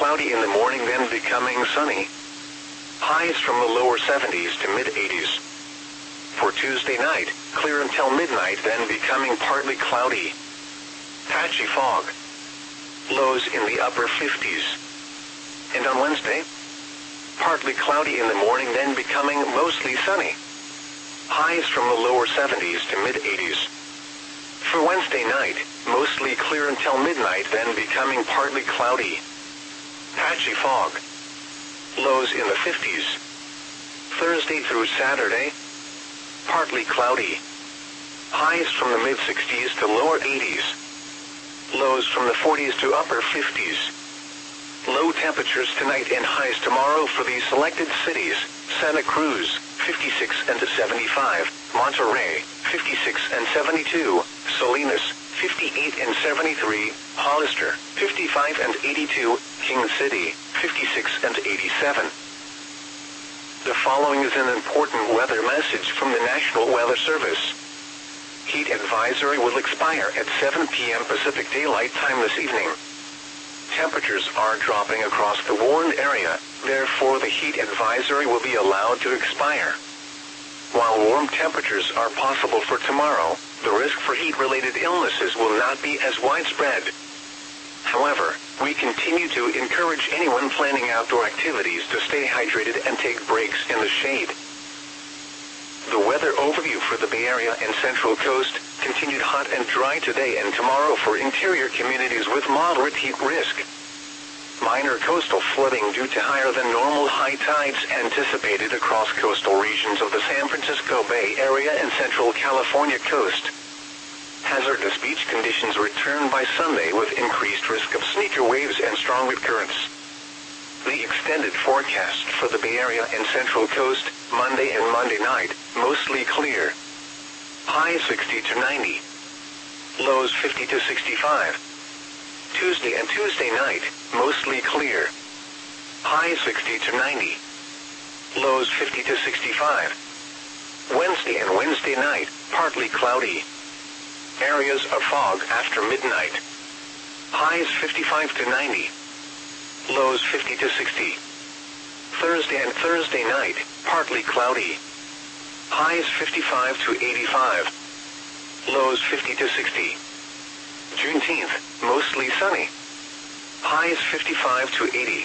cloudy in the morning, then becoming sunny. Highs from the lower 70s to mid-80s. For Tuesday night, clear until midnight, then becoming partly cloudy. Patchy fog. Lows in the upper 50s. And on Wednesday, partly cloudy in the morning, then becoming mostly sunny. Highs from the lower 70s to mid-80s. For Wednesday night, mostly clear until midnight, then becoming partly cloudy. Patchy fog. Lows in the 50s. Thursday through Saturday, partly cloudy. Highs from the mid-60s to lower 80s. Lows from the 40s to upper 50s. Low temperatures tonight and highs tomorrow for these selected cities: Santa Cruz, 56 and 75, Monterrey, 56 and 72, Salinas, 58 and 73, Hollister, 55 and 82, King City, 56 and 87. The following is an important weather message from the National Weather Service. Heat advisory will expire at 7 p.m. Pacific Daylight Time this evening. Temperatures are dropping across the warned area, therefore the heat advisory will be allowed to expire. While warm temperatures are possible for tomorrow, the risk for heat-related illnesses will not be as widespread. However, we continue to encourage anyone planning outdoor activities to stay hydrated and take breaks in the shade. The weather overview for the Bay Area and Central Coast: continued hot and dry today and tomorrow for interior communities with moderate heat risk. Minor coastal flooding due to higher than normal high tides anticipated across coastal regions of the San Francisco Bay Area and Central California coast. Hazardous beach conditions return by Sunday with increased risk of sneaker waves and strong currents. The extended forecast for the Bay Area and Central Coast: Monday and Monday night, mostly clear. Highs 60 to 90. Lows 50 to 65. Tuesday and Tuesday night, mostly clear. Highs 60 to 90. Lows 50 to 65. Wednesday and Wednesday night, partly cloudy. Areas of fog after midnight. Highs 55 to 90. Lows 50 to 60. Thursday and Thursday night, partly cloudy. Highs 55 to 85. Lows 50 to 60. Juneteenth, mostly sunny. Highs 55 to 80.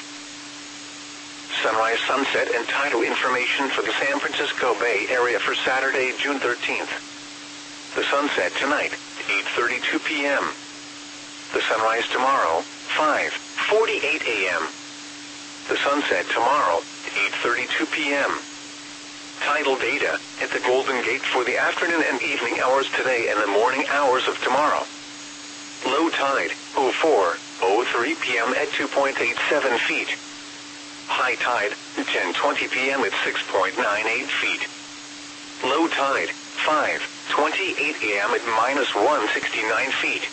Sunrise, sunset, and tidal information for the San Francisco Bay Area for Saturday, June 13th. The sunset tonight, 8:32 p.m. The sunrise tomorrow, 5:48 a.m. The sunset tomorrow, 8:32 p.m. Tidal data at the Golden Gate for the afternoon and evening hours today and the morning hours of tomorrow. Low tide, 04:03 p.m. at 2.87 feet. High tide, 10:20 p.m. at 6.98 feet. Low tide, 5:28 a.m. at -169 feet.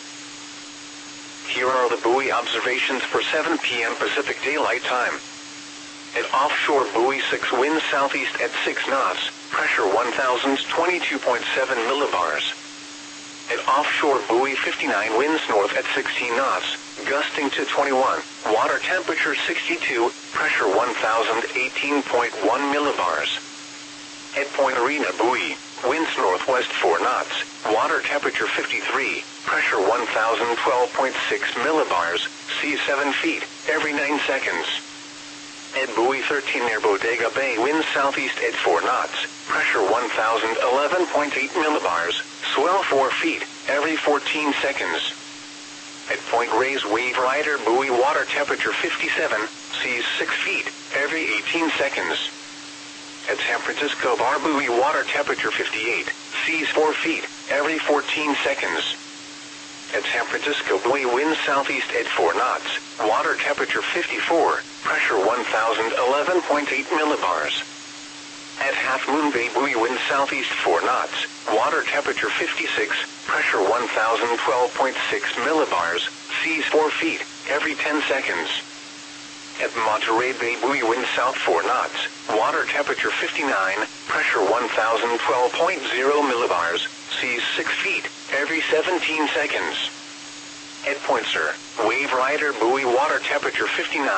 Here are the buoy observations for 7 p.m. Pacific Daylight Time. At offshore buoy 6, wind southeast at 6 knots, pressure 1,022.7 millibars. At offshore buoy 59, winds north at 16 knots, gusting to 21, water temperature 62, pressure 1,018.1 millibars. At Point Arena buoy, winds northwest 4 knots, water temperature 53, pressure 1,012.6 millibars, sea 7 feet, every 9 seconds. At buoy 13 near Bodega Bay, winds southeast at 4 knots, pressure 1,011.8 millibars, swell 4 feet, every 14 seconds. At Point Reyes Wave Rider buoy, water temperature 57, seas 6 feet, every 18 seconds. At San Francisco Bar buoy, water temperature 58, seas 4 feet, every 14 seconds. At San Francisco buoy, winds southeast at 4 knots, water temperature 54, pressure 1,011.8 millibars. At Half Moon Bay buoy, winds southeast 4 knots, water temperature 56, pressure 1,012.6 millibars, seas 4 feet, every 10 seconds. At Monterey Bay buoy, winds south 4 knots, water temperature 59, pressure 1,012.0 millibars, seas 6 feet, every 17 seconds. At Point Sur, Wave Rider buoy, water temperature 59.